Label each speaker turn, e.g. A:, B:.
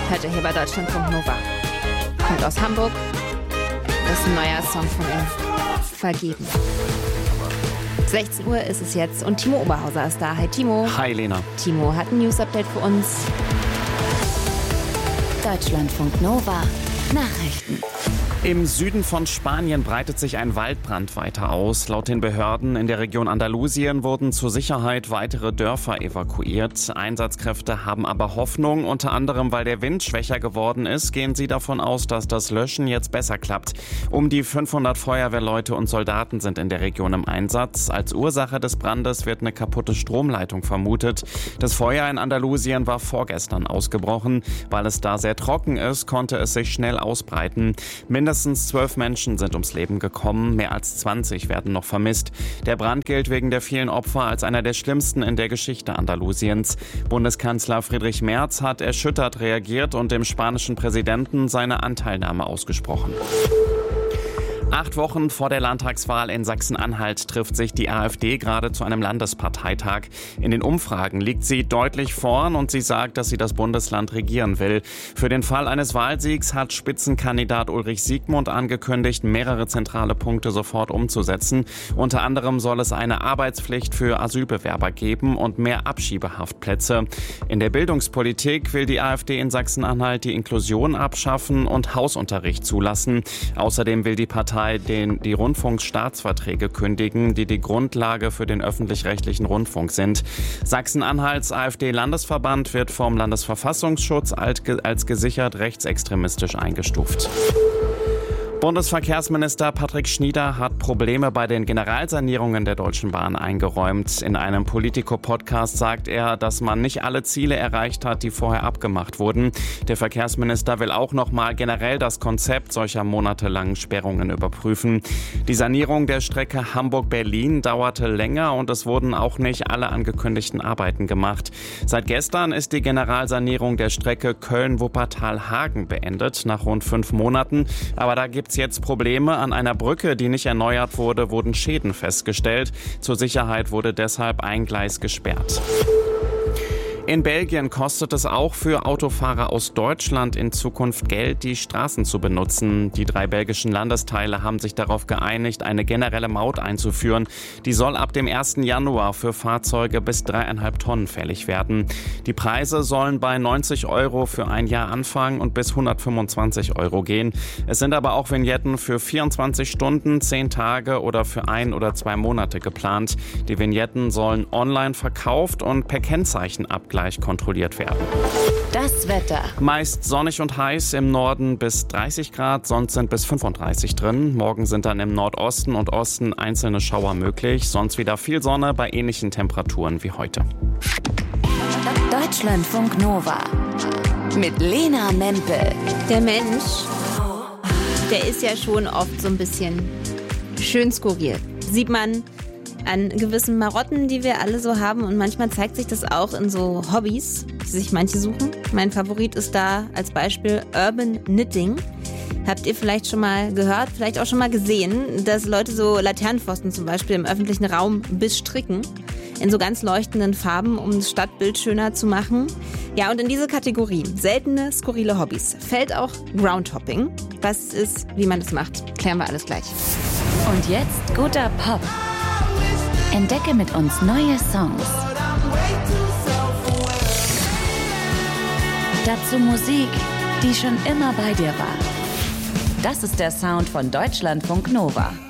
A: hört ihr hier bei Deutschlandfunk Nova. Kommt aus Hamburg. Das ist ein neuer Song von ihm. Vergeben. 16 Uhr ist es jetzt und Timo Oberhauser ist da. Hi Timo.
B: Hi Lena.
A: Timo hat ein News-Update für uns.
C: Deutschlandfunk Nova. Nachrichten.
B: Im Süden von Spanien breitet sich ein Waldbrand weiter aus. Laut den Behörden in der Region Andalusien wurden zur Sicherheit weitere Dörfer evakuiert. Einsatzkräfte haben aber Hoffnung, unter anderem weil der Wind schwächer geworden ist, gehen sie davon aus, dass das Löschen jetzt besser klappt. Um die 500 Feuerwehrleute und Soldaten sind in der Region im Einsatz. Als Ursache des Brandes wird eine kaputte Stromleitung vermutet. Das Feuer in Andalusien war vorgestern ausgebrochen. Weil es da sehr trocken ist, konnte es sich schnell ausbreiten. Mindestens 12 Menschen sind ums Leben gekommen, mehr als 20 werden noch vermisst. Der Brand gilt wegen der vielen Opfer als einer der schlimmsten in der Geschichte Andalusiens. Bundeskanzler Friedrich Merz hat erschüttert reagiert und dem spanischen Präsidenten seine Anteilnahme ausgesprochen. 8 Wochen vor der Landtagswahl in Sachsen-Anhalt trifft sich die AfD gerade zu einem Landesparteitag. In den Umfragen liegt sie deutlich vorn und sie sagt, dass sie das Bundesland regieren will. Für den Fall eines Wahlsiegs hat Spitzenkandidat Ulrich Siegmund angekündigt, mehrere zentrale Punkte sofort umzusetzen. Unter anderem soll es eine Arbeitspflicht für Asylbewerber geben und mehr Abschiebehaftplätze. In der Bildungspolitik will die AfD in Sachsen-Anhalt die Inklusion abschaffen und Hausunterricht zulassen. Außerdem will die Partei die Rundfunkstaatsverträge kündigen, die die Grundlage für den öffentlich-rechtlichen Rundfunk sind. Sachsen-Anhalts AfD-Landesverband wird vom Landesverfassungsschutz als gesichert rechtsextremistisch eingestuft. Bundesverkehrsminister Patrick Schnieder hat Probleme bei den Generalsanierungen der Deutschen Bahn eingeräumt. In einem Politico-Podcast sagt er, dass man nicht alle Ziele erreicht hat, die vorher abgemacht wurden. Der Verkehrsminister will auch noch mal generell das Konzept solcher monatelangen Sperrungen überprüfen. Die Sanierung der Strecke Hamburg-Berlin dauerte länger und es wurden auch nicht alle angekündigten Arbeiten gemacht. Seit gestern ist die Generalsanierung der Strecke Köln-Wuppertal-Hagen beendet, nach rund 5 Monaten. Aber da gibt es jetzt Probleme. An einer Brücke, die nicht erneuert wurde, wurden Schäden festgestellt. Zur Sicherheit wurde deshalb ein Gleis gesperrt. In Belgien kostet es auch für Autofahrer aus Deutschland in Zukunft Geld, die Straßen zu benutzen. Die 3 belgischen Landesteile haben sich darauf geeinigt, eine generelle Maut einzuführen. Die soll ab dem 1. Januar für Fahrzeuge bis 3,5 Tonnen fällig werden. Die Preise sollen bei 90 € für ein Jahr anfangen und bis 125 € gehen. Es sind aber auch Vignetten für 24 Stunden, 10 Tage oder für 1 oder 2 Monate geplant. Die Vignetten sollen online verkauft und per Kennzeichen abgleich kontrolliert werden.
C: Das Wetter.
B: Meist sonnig und heiß, im Norden bis 30 Grad, sonst sind bis 35 drin. Morgen sind dann im Nordosten und Osten einzelne Schauer möglich, sonst wieder viel Sonne bei ähnlichen Temperaturen wie heute.
C: Deutschlandfunk Nova mit Lena Mempel.
A: Der Mensch, der ist ja schon oft so ein bisschen schön skurril. Sieht man an gewissen Marotten, die wir alle so haben. Und manchmal zeigt sich das auch in so Hobbys, die sich manche suchen. Mein Favorit ist da als Beispiel Urban Knitting. Habt ihr vielleicht schon mal gehört, vielleicht auch schon mal gesehen, dass Leute so Laternenpfosten zum Beispiel im öffentlichen Raum bestricken. In so ganz leuchtenden Farben, um das Stadtbild schöner zu machen. Ja, und in diese Kategorie seltene, skurrile Hobbys fällt auch Groundhopping. Was es ist, wie man das macht, klären wir alles gleich.
C: Und jetzt guter Pop. Entdecke mit uns neue Songs. Dazu Musik, die schon immer bei dir war. Das ist der Sound von Deutschlandfunk Nova.